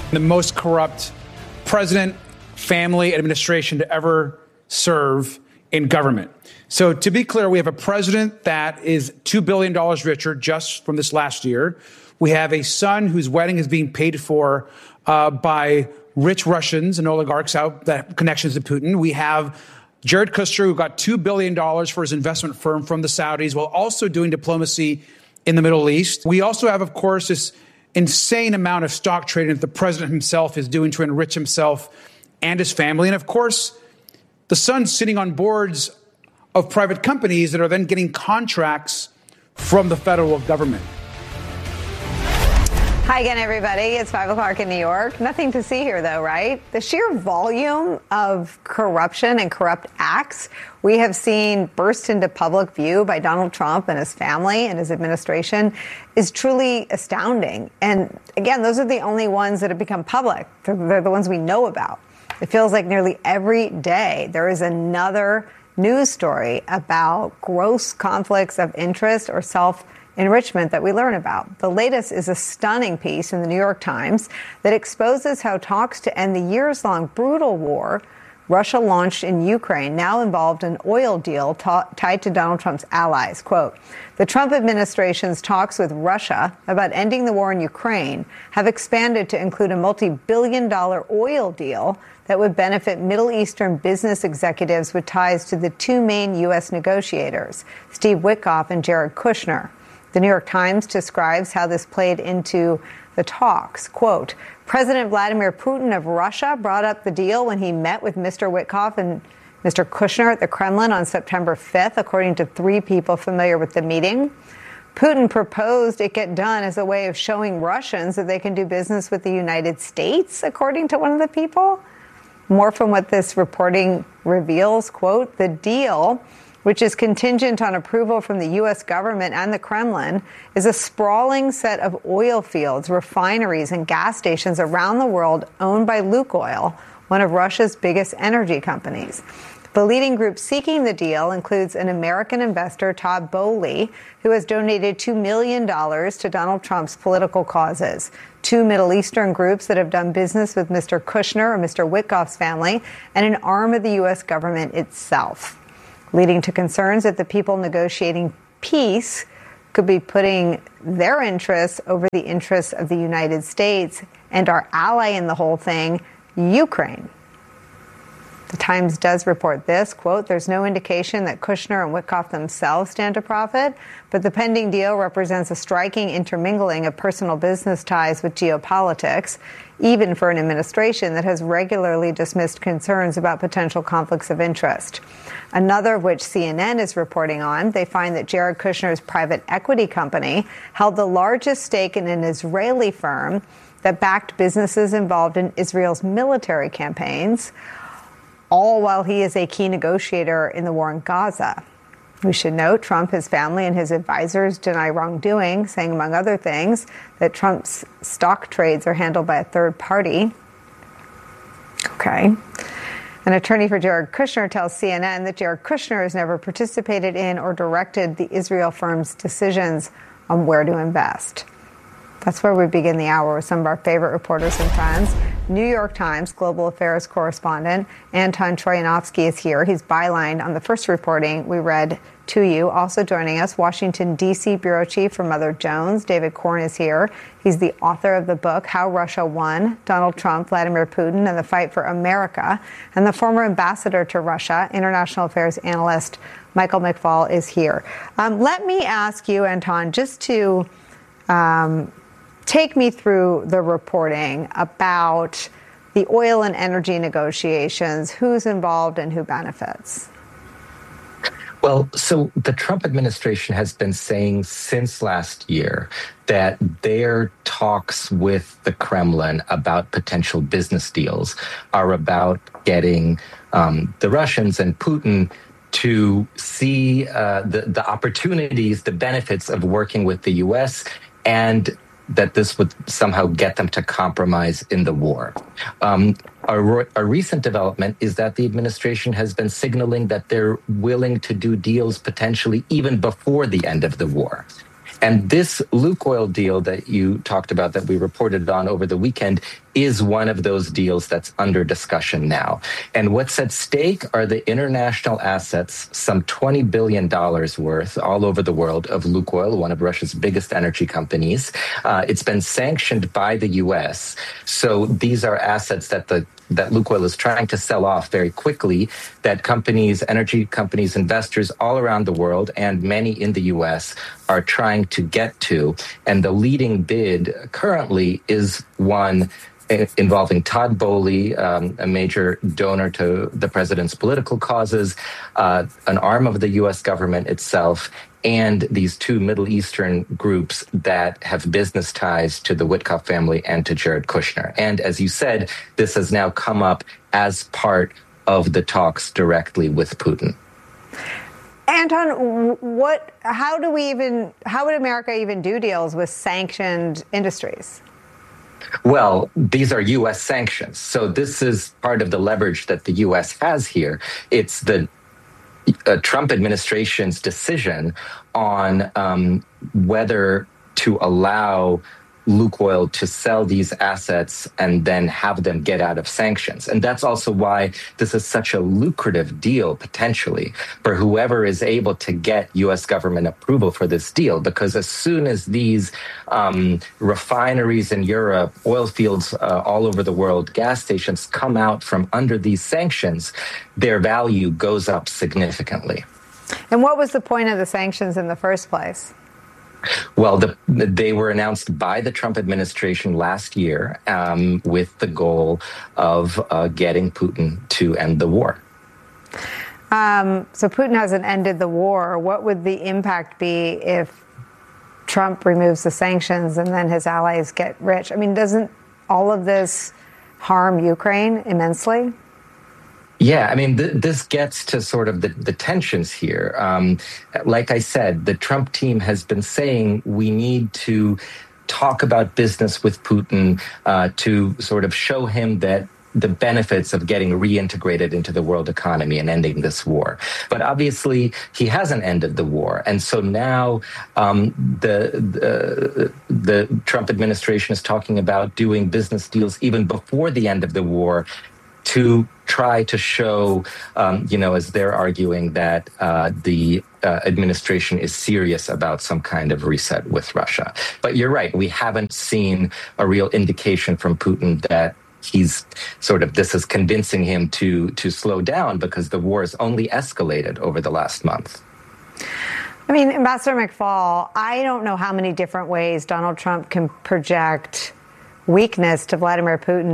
The most corrupt president, family, administration to ever serve in government. So to be clear, we have a president that is $2 billion richer just from this last year. We have a son whose wedding is being paid for by rich Russians and oligarchs out that have connections to Putin. We have Jared Kushner, who got $2 billion for his investment firm from the Saudis while also doing diplomacy in the Middle East. We also have, of course, this insane amount of stock trading that the president himself is doing to enrich himself and his family. And of course, the son's sitting on boards of private companies that are then getting contracts from the federal government. Hi again, everybody. It's 5 o'clock in New York. Nothing to see here, though, right? The sheer volume of corruption and corrupt acts we have seen burst into public view by Donald Trump and his family and his administration is truly astounding. And again, those are the only ones that have become public. They're the ones we know about. It feels like nearly every day there is another news story about gross conflicts of interest or self-enrichment that we learn about. The latest is a stunning piece in the New York Times that exposes how talks to end the years-long brutal war Russia launched in Ukraine now involved an oil deal tied to Donald Trump's allies. Quote, the Trump administration's talks with Russia about ending the war in Ukraine have expanded to include a multi-billion-dollar oil deal that would benefit Middle Eastern business executives with ties to the two main U.S. negotiators, Steve Witkoff and Jared Kushner. The New York Times describes how this played into the talks. Quote, President Vladimir Putin of Russia brought up the deal when he met with Mr. Witkoff and Mr. Kushner at the Kremlin on September 5th, according to 3 people familiar with the meeting. Putin proposed it get done as a way of showing Russians that they can do business with the United States, according to one of the people. More from what this reporting reveals, quote, the deal, which is contingent on approval from the U.S. government and the Kremlin, is a sprawling set of oil fields, refineries, and gas stations around the world owned by Lukoil, one of Russia's biggest energy companies. The leading group seeking the deal includes an American investor, Todd Boehly, who has donated $2 million to Donald Trump's political causes, 2 Middle Eastern groups that have done business with Mr. Kushner or Mr. Witkoff's family, and an arm of the U.S. government itself, leading to concerns that the people negotiating peace could be putting their interests over the interests of the United States and our ally in the whole thing, Ukraine. The Times does report this, quote, there's no indication that Kushner and Witkoff themselves stand to profit, but the pending deal represents a striking intermingling of personal business ties with geopolitics, even for an administration that has regularly dismissed concerns about potential conflicts of interest. Another of which CNN is reporting on, they find that Jared Kushner's private equity company held the largest stake in an Israeli firm that backed businesses involved in Israel's military campaigns, all while he is a key negotiator in the war in Gaza. We should note Trump, his family, and his advisors deny wrongdoing, saying, among other things, that Trump's stock trades are handled by a third party. Okay. An attorney for Jared Kushner tells CNN that Jared Kushner has never participated in or directed the Israel firm's decisions on where to invest. That's where we begin the hour with some of our favorite reporters and friends. New York Times global affairs correspondent Anton Troyanovsky is here. He's bylined on the first reporting we read to you. Also joining us, Washington, D.C. bureau chief for Mother Jones, David Corn, is here. He's the author of the book, How Russia Won, Donald Trump, Vladimir Putin, and the Fight for America. And the former ambassador to Russia, international affairs analyst Michael McFaul, is here. Let me ask you, Anton, just to take me through the reporting about the oil and energy negotiations, who's involved and who benefits. Well, so the Trump administration has been saying since last year that their talks with the Kremlin about potential business deals are about getting the Russians and Putin to see the opportunities, the benefits of working with the U.S., and that this would somehow get them to compromise in the war. A recent development is that the administration has been signaling that they're willing to do deals potentially even before the end of the war. And this Lukoil deal that you talked about that we reported on over the weekend is one of those deals that's under discussion now. And what's at stake are the international assets, some $20 billion worth all over the world of Lukoil, one of Russia's biggest energy companies. It's been sanctioned by the U.S. So these are assets that Lukoil is trying to sell off very quickly, that companies, energy companies, investors all around the world, and many in the U.S. are trying to get to. And the leading bid currently is one involving Todd Boehly, a major donor to the president's political causes, an arm of the U.S. government itself, and these two Middle Eastern groups that have business ties to the Witkoff family and to Jared Kushner. And as you said, this has now come up as part of the talks directly with Putin. Anton, how would America even do deals with sanctioned industries? Well, these are U.S. sanctions. So this is part of the leverage that the U.S. has here. It's the Trump administration's decision on whether to allow Lukoil to sell these assets and then have them get out of sanctions. And that's also why this is such a lucrative deal, potentially, for whoever is able to get U.S. government approval for this deal. Because as soon as these refineries in Europe, oil fields all over the world, gas stations come out from under these sanctions, their value goes up significantly. And what was the point of the sanctions in the first place? Well, they were announced by the Trump administration last year with the goal of getting Putin to end the war. So Putin hasn't ended the war. What would the impact be if Trump removes the sanctions and then his allies get rich? I mean, doesn't all of this harm Ukraine immensely? Yeah, I mean, this gets to sort of the tensions here. Like I said, the Trump team has been saying we need to talk about business with Putin to sort of show him that the benefits of getting reintegrated into the world economy and ending this war. But obviously, he hasn't ended the war. And so now the Trump administration is talking about doing business deals even before the end of the war to try to show, as they're arguing, that the administration is serious about some kind of reset with Russia. But you're right, we haven't seen a real indication from Putin that he's this is convincing him to slow down, because the war has only escalated over the last month. I mean, Ambassador McFaul, I don't know how many different ways Donald Trump can project weakness to Vladimir Putin